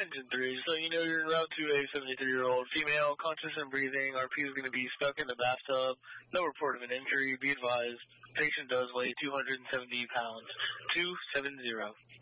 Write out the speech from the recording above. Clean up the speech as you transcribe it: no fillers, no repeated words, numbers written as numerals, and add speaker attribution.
Speaker 1: Engine 3, so you know you're en route to a 73-year-old female, conscious and breathing. RP is going to be stuck in the bathtub. No report of an injury. Be advised, patient does weigh 270 pounds. 270.